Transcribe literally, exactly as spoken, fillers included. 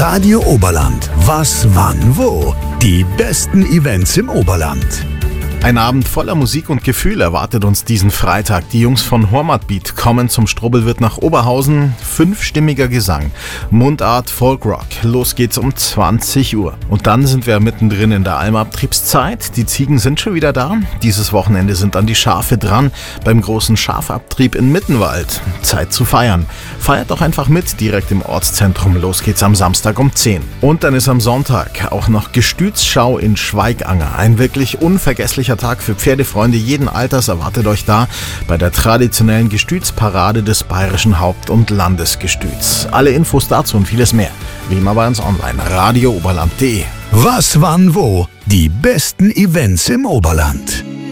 Radio Oberland. Was, wann, wo? Die besten Events im Oberland. Ein Abend voller Musik und Gefühl erwartet uns diesen Freitag. Die Jungs von Hormatbeat kommen zum Strubbelwirt nach Oberhausen. Fünfstimmiger Gesang, Mundart, Folkrock. Los geht's um zwanzig Uhr. Und dann sind wir mittendrin in der Almabtriebszeit. Die Ziegen sind schon wieder da. Dieses Wochenende sind dann die Schafe dran beim großen Schafabtrieb in Mittenwald. Zeit zu feiern. Feiert doch einfach mit, direkt im Ortszentrum. Los geht's am Samstag um zehn. Und dann ist am Sonntag auch noch Gestütsschau in Schweiganger. Ein wirklich unvergesslicher Tag für Pferdefreunde jeden Alters erwartet euch da bei der traditionellen Gestütsparade des Bayerischen Haupt- und Landesgestüts. Alle Infos dazu und vieles mehr, wie immer bei uns online, radio oberland punkt de. Was, wann, wo? Die besten Events im Oberland.